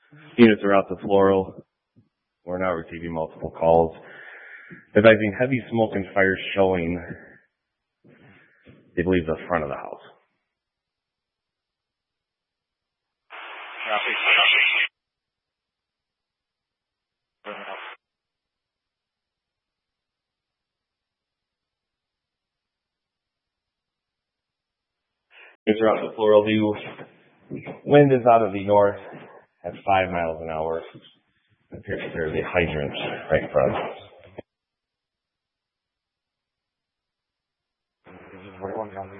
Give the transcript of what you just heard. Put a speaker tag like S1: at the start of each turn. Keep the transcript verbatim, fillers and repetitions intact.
S1: Units are out to Floral. We're now receiving multiple calls advising heavy smoke and fire showing, they believe, the front of the house. Units are out to Floral. The wind is out of the north at five miles an hour. It appears that there's a hydrant right in front. This is forty-one,